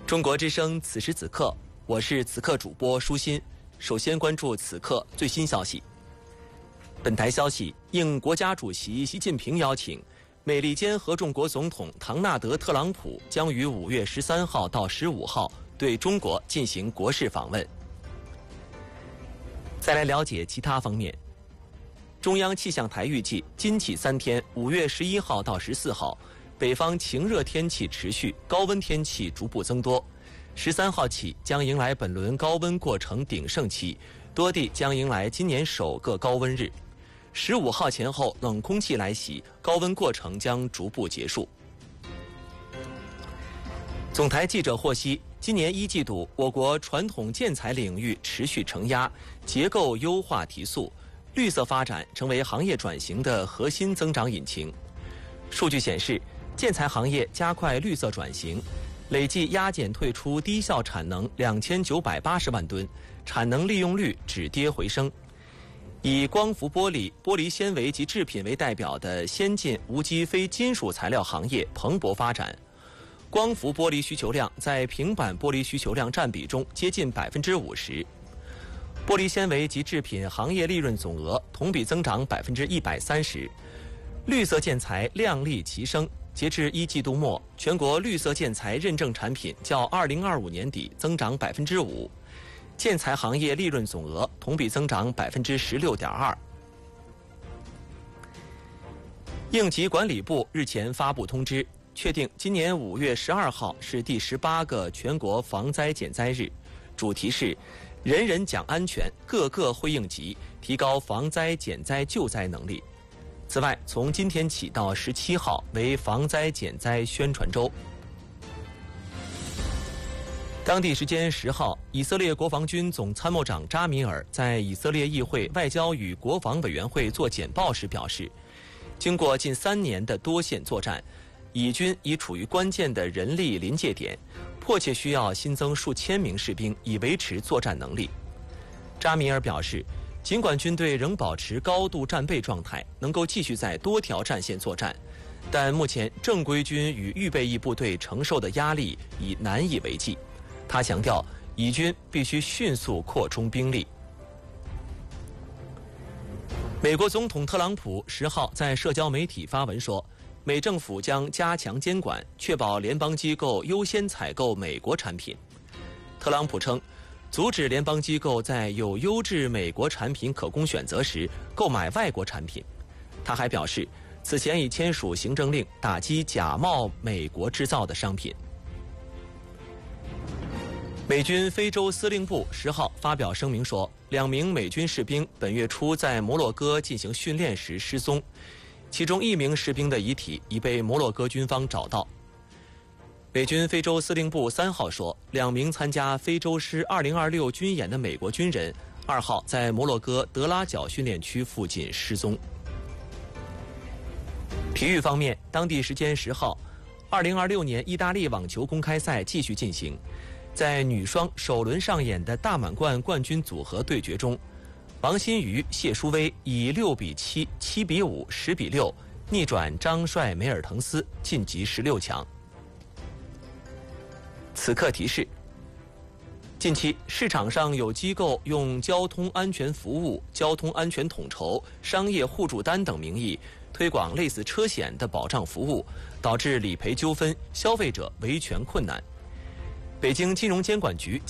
中国之声此时此刻，我是此刻主播舒心。首先关注此刻最新消息。本台消息，应国家主席习近平邀请，美利坚合众国总统唐纳德·特朗普将于5月13号到15号对中国进行国事访问。再来了解其他方面。中央气象台预计，今起3天，5月11号到14号，北方晴热天气持续，高温天气逐步增多。13号起将迎来本轮高温过程鼎盛期，多地将迎来今年首个高温日。15号前后冷空气来袭，高温过程将逐步结束。总台记者获悉，今年1季度，我国传统建材领域持续承压，结构优化提速，绿色发展成为行业转型的核心增长引擎。数据显示，建材行业加快绿色转型，累计压减退出低效产能2980万吨，产能利用率止跌回升。以光伏玻璃、玻璃纤维及制品为代表的先进无机非金属材料行业蓬勃发展。光伏玻璃需求量在平板玻璃需求量占比中接近50%。玻璃纤维及制品行业利润总额同比增长130%。绿色建材量丽齐升。截至1季度末，全国绿色建材认证产品较2025年底增长5%，建材行业利润总额同比增长16.2%。应急管理部日前发布通知，确定今年5月12号是第18个全国防灾减灾日，主题是人人讲安全，个个会应急，提高防灾减灾救灾能力。此外，从今天起到17号为防灾减灾宣传周。当地时间10号，以色列国防军总参谋长扎米尔在以色列议会外交与国防委员会做简报时表示，经过近3年的多线作战，以军已处于关键的人力临界点，迫切需要新增数千名士兵以维持作战能力。扎米尔表示，尽管军队仍保持高度战备状态，能够继续在多条战线作战，但目前正规军与预备役部队承受的压力已难以为继。他强调，以军必须迅速扩充兵力。美国总统特朗普10号在社交媒体发文说，美政府将加强监管，确保联邦机构优先采购美国产品。特朗普称，阻止联邦机构在有优质美国产品可供选择时购买外国产品。他还表示，此前已签署行政令打击假冒美国制造的商品。美军非洲司令部10号发表声明说，2名美军士兵本月初在摩洛哥进行训练时失踪，其中1名士兵的遗体已被摩洛哥军方找到。美军非洲司令部3号说，2名参加非洲狮2026军演的美国军人2号在摩洛哥德拉角训练区附近失踪。体育方面，当地时间10号，2026年意大利网球公开赛继续进行。在女双首轮上演的大满贯冠军组合对决中，王欣瑜、谢淑薇以6比7、7比5、10比6逆转张帅、梅尔滕斯，晋级16强。此刻提示：近期市场上有机构用交通安全服务、交通安全统筹、商业互助单等名义推广类似车险的保障服务，导致理赔纠纷，消费者维权困难。北京金融监管局